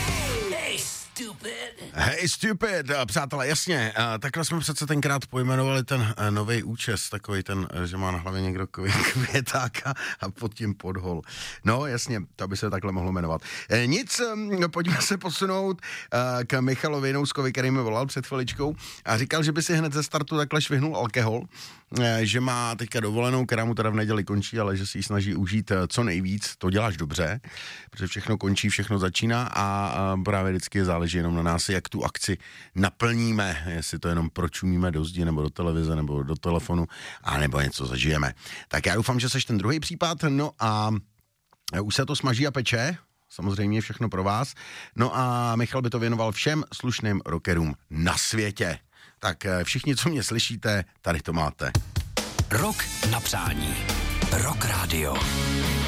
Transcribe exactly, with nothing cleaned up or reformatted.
Hej, stupid, přátelé, jasně, takhle jsme přece tenkrát pojmenovali ten nový účes, takový ten, že má na hlavě někdo květáka a pod tím podhol. No, jasně, to by se takhle mohlo jmenovat. Nic, pojďme se posunout k Michalovi Jinouskovi, který mi volal před chviličkou a říkal, že by si hned ze startu takhle švihnul alkohol, že má teďka dovolenou, která mu teda v neděli končí, ale že si ji snaží užít co nejvíc, to děláš dobře, protože všechno končí, všechno začíná a právě vždycky záleží jenom na nás, jak tu akci naplníme, jestli to jenom pročumíme do zdi, nebo do televize, nebo do telefonu, a nebo něco zažijeme. Tak já doufám, že seš ten druhý případ, no a už se to smaží a peče, samozřejmě všechno pro vás, no a Michal by to věnoval všem slušným rockerům na světě. Tak všichni, co mě slyšíte, tady to máte. Rock na přání. Rock Radio.